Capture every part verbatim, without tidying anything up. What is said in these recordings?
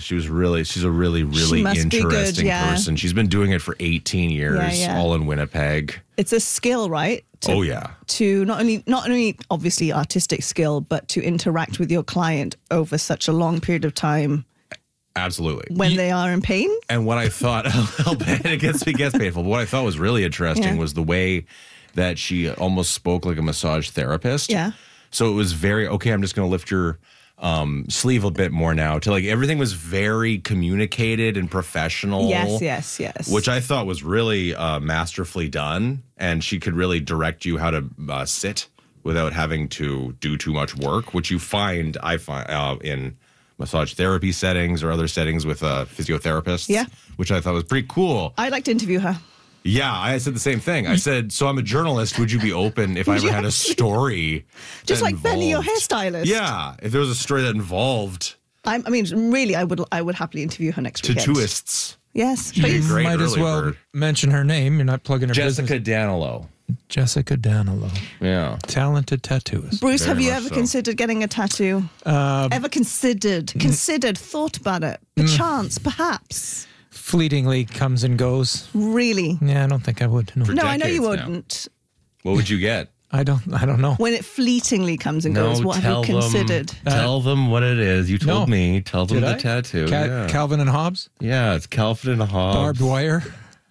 she was really, she's a really, really She must be good, interesting yeah. person. She's been doing it for eighteen years, Yeah, yeah. all in Winnipeg. It's a skill, right? To, Oh, yeah. To not only, not only obviously artistic skill, but to interact with your client over such a long period of time Absolutely. when they are in pain. And what I thought, it gets, it gets painful, but what I thought was really interesting Yeah. was the way that she almost spoke like a massage therapist. Yeah. So it was very, okay, I'm just going to lift your um, sleeve a bit more now. To like, everything was very communicated and professional. Yes, yes, yes. Which I thought was really uh, masterfully done. And she could really direct you how to uh, sit without having to do too much work, which you find, I find, uh, in massage therapy settings or other settings with uh, physiotherapists. Yeah. Which I thought was pretty cool. I'd like to interview her. Yeah, I said the same thing. I said, so I'm a journalist. Would you be open if I ever you had a actually- story? Just that like Benny, your involved- hairstylist. Yeah, if there was a story that involved I'm, I mean, really, I would I would happily interview her next weekend. tattooists. Yes, She'd be please. great Might as early well bird. mention her name. You're not plugging her Jessica business. Danilo. Jessica Danilo. Yeah. Talented tattooist. Bruce, Very have you much ever so. considered getting a tattoo? Uh, ever considered? Considered? Thought about it? Perchance? Perhaps? fleetingly comes and goes. Really? Yeah, I don't think I would. No, For No, I know you decades now. wouldn't. What would you get? I don't. I don't know. When it fleetingly comes and goes, what have you considered? Them, tell them what it is. You told No. me. Tell them Did the I? tattoo. Ca- yeah. Calvin and Hobbes, yeah, it's Calvin and Hobbes. barbed wire.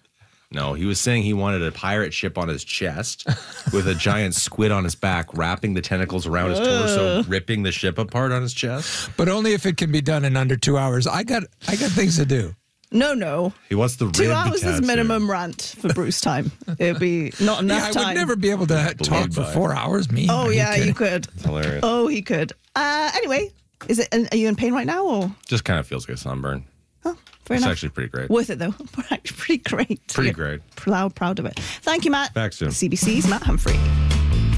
No, he was saying he wanted a pirate ship on his chest with a giant squid on his back, wrapping the tentacles around his torso, ripping the ship apart on his chest. But only if it can be done in under two hours. I got. I got things to do. No, no. He wants the Two rib hours tattoo. is minimum rant for Bruce time. It'd be not enough Yeah, I time. would never be able to talk for by. four hours. Me. Oh, Are you yeah, kidding? you could. Hilarious. Oh, he could. Uh, anyway, is it? Are you in pain right now, or? Just kind of feels like a sunburn. Oh, fair It's enough. actually pretty great. Worth it though. Actually, pretty great. Pretty Yeah. great. Proud, proud of it. Thank you, Matt. Back soon. C B C's Matt Humphrey.